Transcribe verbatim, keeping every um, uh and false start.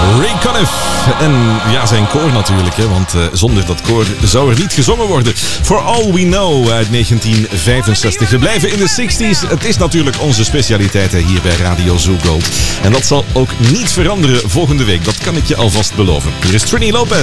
Ray Conniff. En ja, zijn koor natuurlijk, hè, want uh, zonder dat koor zou er niet gezongen worden. For All We Know uit negentien vijfenzestig. We blijven in de zestig's. Het is natuurlijk onze specialiteit hè, hier bij Radio Zoo Gold. En dat zal ook niet veranderen volgende week. Dat kan ik je alvast beloven. Hier is Trini Lopez.